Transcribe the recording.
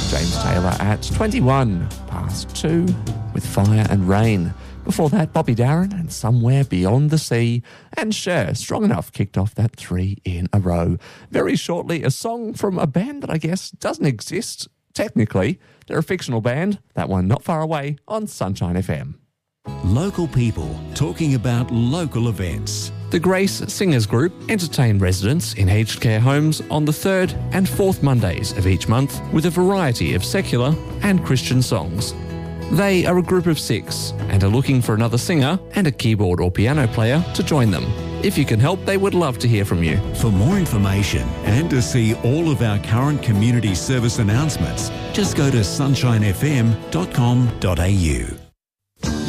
James Taylor at 21 past 2 with Fire and Rain. Before that, Bobby Darin and Somewhere Beyond the Sea. And Cher, Strong Enough, kicked off that 3 in a row. Very shortly, a song from a band that I guess doesn't exist technically. They're a fictional band. That one not far away on Sunshine FM. Local people talking about local events. The Grace Singers Group entertain residents in aged care homes on the 3rd and 4th Mondays of each month with a variety of secular and Christian songs. They are a group of 6 and are looking for another singer and a keyboard or piano player to join them. If you can help, they would love to hear from you. For more information and to see all of our current community service announcements, just go to sunshinefm.com.au.